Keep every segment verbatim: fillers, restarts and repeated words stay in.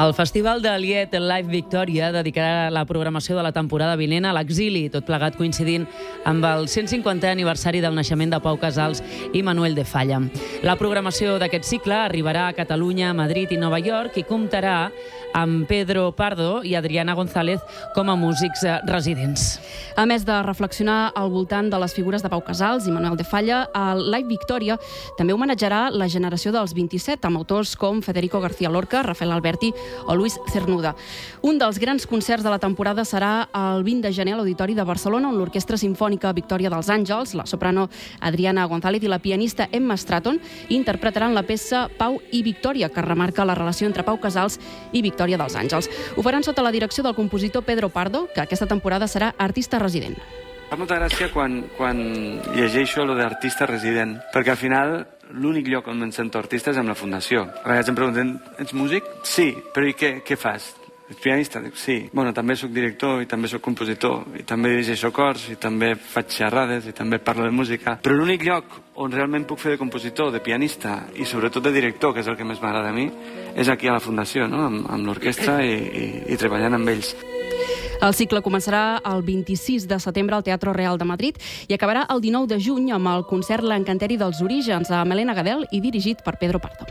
El Festival de Liet Live Victòria dedicarà la programació de la temporada vinent a l'exili, tot plegat coincidint amb el cent cinquantè aniversari del naixement de Pau Casals i Manuel de Falla. La programació d'aquest cicle arribarà a Catalunya, Madrid i Nova York i comptarà amb Pedro Pardo i Adriana González com a músics residents. A més de reflexionar al voltant de les figures de Pau Casals i Manuel de Falla, el Live Victòria també homenatjarà la generació dels vint-i-set amb autors com Federico García Lorca, Rafael Alberti o Luis Cernuda. Un dels grans concerts de la temporada serà el vint de gener a l'Auditori de Barcelona, on l'Orquestra Simfònica Victòria dels Àngels, la soprano Adriana González i la pianista Emma Stratton interpretaran la peça Pau i Victòria, que remarca la relació entre Pau Casals i Victòria dels Àngels. Ho faran sota la direcció del compositor Pedro Pardo, que aquesta temporada serà artista resident. Fa molta gràcia quan, quan llegeixo lo d'artista resident, perquè al final l'únic lloc on em sento artista és amb la Fundació. A vegades em pregunten, ets músic? Sí, però i què, què fas? Ets pianista? Dic, sí. Bueno, també sóc director i també sóc compositor i també dirigeixo cors i també faig xerrades i també parlo de música. Però l'únic lloc on realment puc fer de compositor, de pianista i sobretot de director, que és el que més m'agrada a mi, és aquí a la Fundació, no? amb, amb l'orquestra i, i, i treballant amb ells. El cicle començarà el vint-i-sis de setembre al Teatre Real de Madrid i acabarà el dinou de juny amb el concert L'Encanteri dels Orígens a Melena Gadel i dirigit per Pedro Pardo.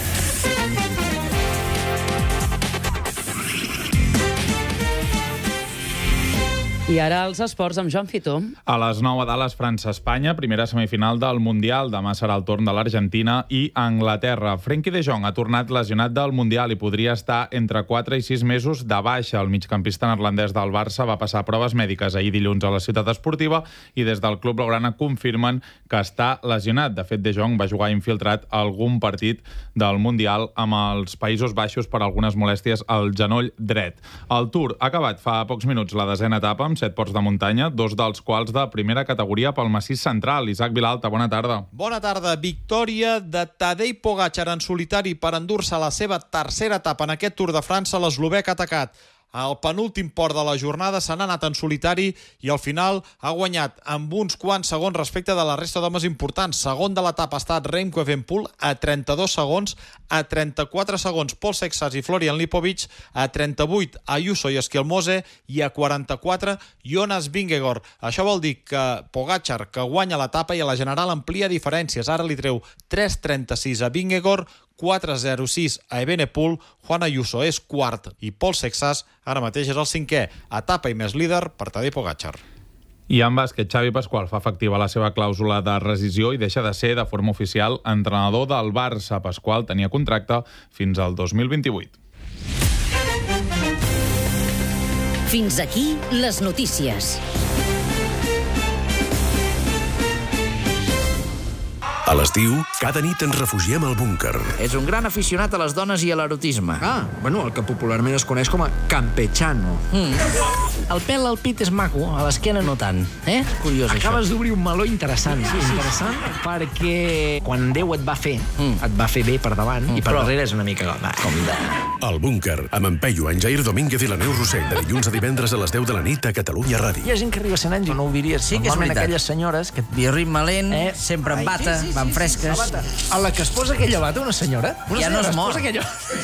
I ara els esports amb Joan Fitó. A les nou a Dallas, França-Espanya, primera semifinal del Mundial. Demà serà el torn de l'Argentina i Anglaterra. Frenkie de Jong ha tornat lesionat del Mundial i podria estar entre quatre i sis mesos de baixa. El migcampista neerlandès del Barça va passar proves mèdiques ahir dilluns a la ciutat esportiva i des del club blaugrana confirmen que està lesionat. De fet, de Jong va jugar infiltrat a algun partit del Mundial amb els Països Baixos per algunes molèsties al genoll dret. El Tour ha acabat fa pocs minuts la desena etapa amb set ports de muntanya, dos dels quals de primera categoria pel massís central. Isaac Vilalta, bona tarda. Bona tarda. Victòria de Tadej Pogačar en solitari per endur-se la seva tercera etapa en aquest Tour de França. L'eslovec ha atacat al penúltim port de la jornada, se n'ha anat en solitari i al final ha guanyat amb uns quants segons respecte de la resta d'homes importants. Segon de l'etapa ha estat Remco Evenepoel a trenta-dos segons, a trenta-quatre segons Paul Sexas i Florian Lipovic, a trenta-vuit Ayuso i Esquelmose i a quaranta-quatre Jonas Vingegaard. Això vol dir que Pogačar, que guanya l'etapa i a la general amplia diferències. Ara li treu tres trenta-sis a Vingegaard, quatre zero sis a Evenepoel, Juan Ayuso és quart i Paul Sexas ara mateix és el cinquè. Etapa i més líder per Tadej Pogačar. I en bàsquet, Xavi Pasqual fa efectiva la seva clàusula de rescisió i deixa de ser de forma oficial entrenador del Barça. Pasqual tenia contracte fins al dos mil vint-i-vuit. Fins aquí les notícies. A l'estiu, cada nit ens refugiem al búnquer. És un gran aficionat a les dones i a l'erotisme. Ah, bueno, el que popularment es coneix com a campechano. Mm. El pèl al pit és maco, a l'esquena no tant. Eh? Curiós, Acabes això. Acabes d'obrir un meló interessant. Sí, sí, interessant perquè quan Déu et va fer, mm. et va fer bé per davant mm, i per però... darrere és una mica va, com de... El búnquer, amb en Peyu, en Jair Domínguez i la Neus Rossell, de dilluns a divendres a les deu de la nit a Catalunya Ràdio. Hi ha gent que arriba a cent anys i no ho diries. Sí que és veritat. Aquelles senyores que... Biorritme lent, eh? sempre en bata, sí, sí, sí, van fresques. Sí, sí, a la que es posa aquella bata, una senyora? Una ja senyora no es mor. Aquella...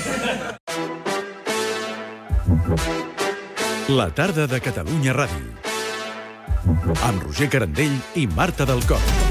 La tarda de Catalunya Ràdio. Amb Roger Carandell i Marta del Cor.